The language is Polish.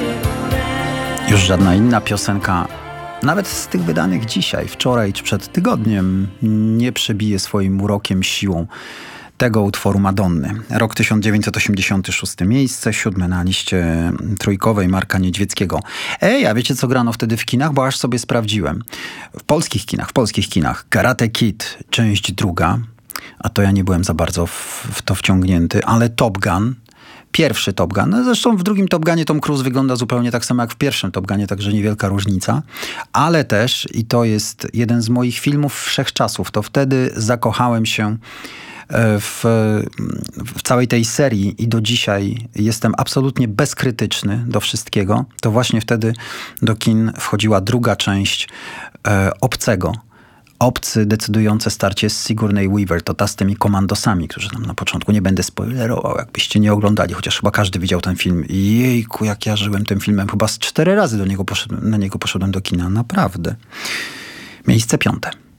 Już żadna inna piosenka, nawet z tych wydanych dzisiaj, wczoraj czy przed tygodniem, nie przebije swoim urokiem, siłą tego utworu Madonny. Rok 1986, miejsce 7 na liście trójkowej Marka Niedźwieckiego. A wiecie co grano wtedy w kinach? Bo aż sobie sprawdziłem. W polskich kinach. Karate Kid, część druga, a to ja nie byłem za bardzo w to wciągnięty, ale Top Gun, pierwszy Top Gun. No zresztą w drugim Top Gunie Tom Cruise wygląda zupełnie tak samo jak w pierwszym Top Gunie, także niewielka różnica. Ale też, i to jest jeden z moich filmów wszechczasów, to wtedy zakochałem się w całej tej serii i do dzisiaj jestem absolutnie bezkrytyczny do wszystkiego. To właśnie wtedy do kin wchodziła druga część Obcego. Obcy, decydujące starcie z Sigourney Weaver, to ta z tymi komandosami, którzy nam na początku, nie będę spoilerował, jakbyście nie oglądali, chociaż chyba każdy widział ten film. Jejku, jak ja żyłem tym filmem, chyba z 4 razy na niego poszedłem do kina, naprawdę. Miejsce 5.